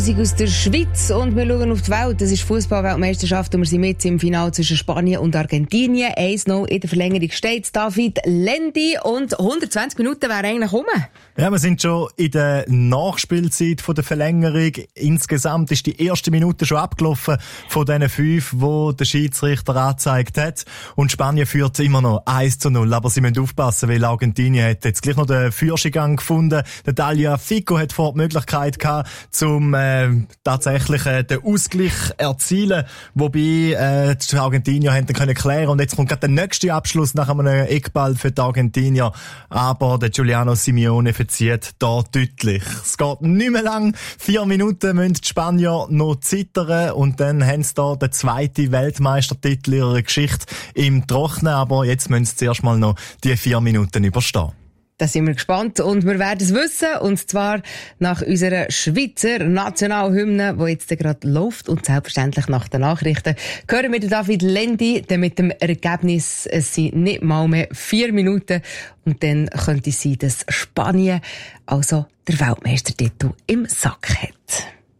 Aus der Schweiz und wir schauen auf die Welt. Das ist Fußball-Weltmeisterschaft und wir sind mit im Finale zwischen Spanien und Argentinien. 1-0 in der Verlängerung steht David Lendi und 120 Minuten wären eigentlich rum. Ja, wir sind schon in der Nachspielzeit von der Verlängerung. Insgesamt ist die erste Minute schon abgelaufen von diesen 5, die der Schiedsrichter angezeigt hat. Und Spanien führt immer noch 1-0. Aber sie müssen aufpassen, weil Argentinien hat jetzt gleich noch den Führungsgang gefunden. Der Dalia Fico hat vor die Möglichkeit gehabt, zum tatsächlich den Ausgleich erzielen, wobei die Argentinier hätten können klären und jetzt kommt gerade der nächste Abschluss nach einem Eckball für die Argentinier, aber der Giuliano Simeone verzieht da deutlich. Es geht nicht mehr lang, 4 Minuten müssen die Spanier noch zittern und dann haben sie da den zweiten Weltmeistertitel ihrer Geschichte im Trocknen, aber jetzt müssen sie zuerst mal noch die 4 Minuten überstehen. Da sind wir gespannt und wir werden es wissen, und zwar nach unserer Schweizer Nationalhymne, die jetzt gerade läuft, und selbstverständlich nach den Nachrichten hören wir David Lendi, denn mit dem Ergebnis, es sind nicht mal mehr 4 Minuten und dann könnte es sein, dass Spanien also der Weltmeistertitel im Sack hat.